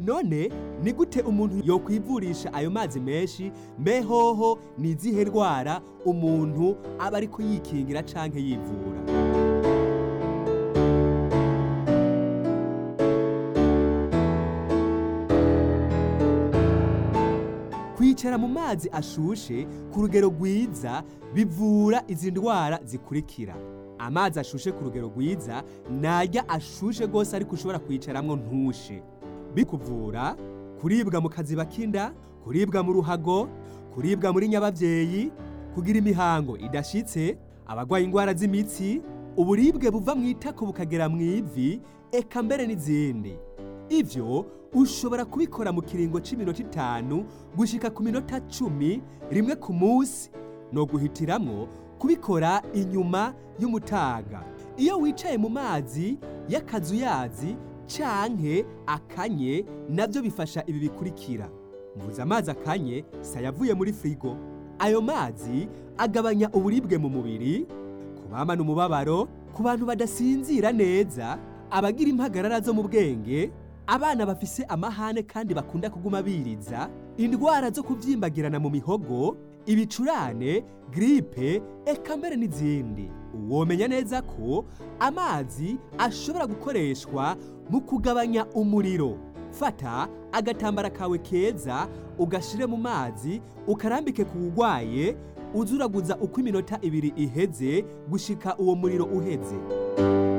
none ni gute umuntu yokwivurisha ayo mazi menshi? Mbehoho ni izihe ndwara umuntu aba ariko yikingira canke yivura? Kwicara mu mazi ashushe ku rugero rwiza bivura izi ndwara zikurikira. Amazi ashushe ku rugero rwiza narya ashushe gose ariko ushobora kwicaramwo ntushe. Bikuvura kuribwa mu kaziba k'inda, kuribwa mu ruhago, kuribwa muri nyabavyeyi, kugira imihango idashitse, abagwaye indwara z'imitsi, uburibwe buva mu itako bukagera mu ivi, eka mbere n'izindi. Ivyo ushobora kubikora mu kiringo c'iminota 5 gushika ku minota 10 rimwe ku munsi, no guhitiramwo kubikora inyuma y'umutaga. Iyo wicaye mu mazi y'akazuyazi canke akanye, navyo bifasha ibi bikurikira. Mvuze amazi akanye sayavuye muri frigo. Ayo mazi agabanya uburibwe mu mubiri, kubamana umubabaro, ku bantu badasinzira neza, abagira impagarara zo mu bwenge, abana bafise amahane kandi bakunda kuguma biriza, indwara zo kuvyimbagirana mu mihogo, ibicurane, gripe, eka mbere n'izindi. Womenya neza ko amazi ashobora gukoreshwa mu kugabanya umuriro. Fata agatambara kawe keza ugashire mu mazi, ukarambike ku wugwaye, uzuraguza uko iminota 2 iheze gushika uwo muriro uheze.